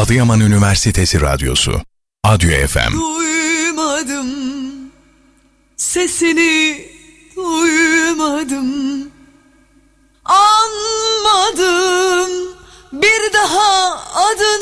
Adıyaman Üniversitesi Radyosu ADÜ FM. Duymadım, sesini duymadım, anmadım bir daha adını.